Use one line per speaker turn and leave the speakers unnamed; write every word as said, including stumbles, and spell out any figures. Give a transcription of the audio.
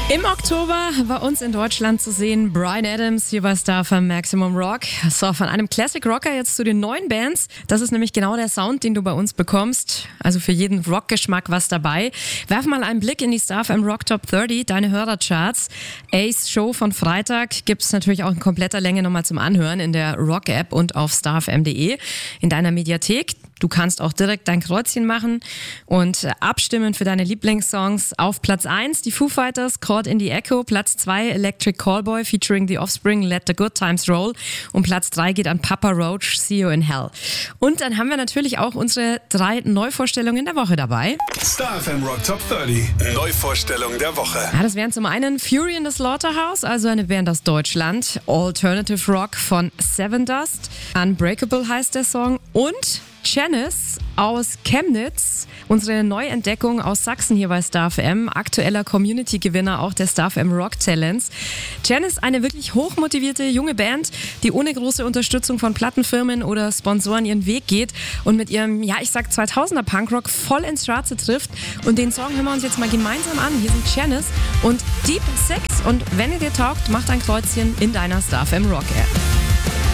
Im Oktober bei uns in Deutschland zu sehen Bryan Adams hier bei Star F M Maximum Rock. So, von einem Classic Rocker jetzt zu den neuen Bands. Das ist nämlich genau der Sound, den du bei uns bekommst. Also für jeden Rockgeschmack was dabei. Werf mal einen Blick in die Star F M Rock Top dreißig, deine Hörercharts. Ace Show von Freitag gibt's natürlich auch in kompletter Länge nochmal zum Anhören in der Rock-App und auf starfm punkt de in deiner Mediathek. Du kannst auch direkt dein Kreuzchen machen und abstimmen für deine Lieblingssongs. Auf Platz eins die Foo Fighters, Caught in the Echo. Platz zwei Electric Callboy featuring The Offspring, Let the Good Times Roll. Und Platz drei geht an Papa Roach, See You in Hell. Und dann haben wir natürlich auch unsere drei Neuvorstellungen der Woche dabei.
Star F M Rock Top dreißig, Neuvorstellung der Woche.
Ja, das wären zum einen Fury in the Slaughterhouse, also eine Band aus Deutschland. Alternative Rock von Seven Dust. Unbreakable heißt der Song. Und Janice aus Chemnitz, unsere Neuentdeckung aus Sachsen hier bei Star F M, aktueller Community-Gewinner auch der Star F M Rock Talents. Janice, eine wirklich hochmotivierte junge Band, die ohne große Unterstützung von Plattenfirmen oder Sponsoren ihren Weg geht und mit ihrem, ja ich sag zweitausender Punkrock voll ins Schwarze trifft. Und den Song hören wir uns jetzt mal gemeinsam an. Hier sind Janice und Deep Sex. Und wenn ihr dir taugt, macht ein Kreuzchen in deiner Star F M Rock App.